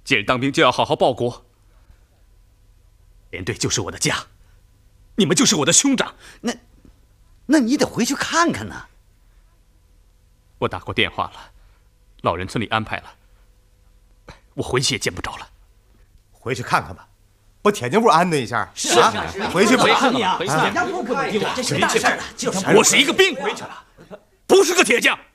既然当兵就要好好报国。连队就是我的家，你们就是我的兄长。 那你得回去看看呢。 我打过电话了，老人村里安排了，我回去也见不着了。 回去看看吧，把铁匠屋安顿一下。 是啊， 回去吧。 铁匠屋不能丢啊，这是大事了。就是我是一个兵，回去了，不是个铁匠。